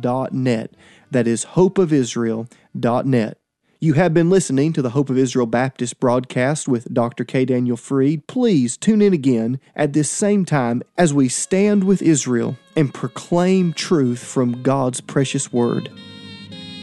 hopeofisrael.net. That is hopeofisrael.net. You have been listening to the Hope of Israel Baptist broadcast with Dr. K. Daniel Freed. Please tune in again at this same time as we stand with Israel and proclaim truth from God's precious Word.